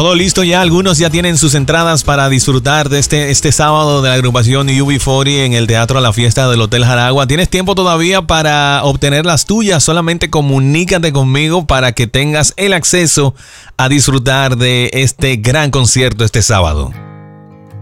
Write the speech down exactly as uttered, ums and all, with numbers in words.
Todo listo ya, algunos ya tienen sus entradas para disfrutar de este, este sábado de la agrupación U B cuarenta en el Teatro La Fiesta del Hotel Jaragua. Tienes tiempo todavía para obtener las tuyas, solamente comunícate conmigo para que tengas el acceso a disfrutar de este gran concierto este sábado.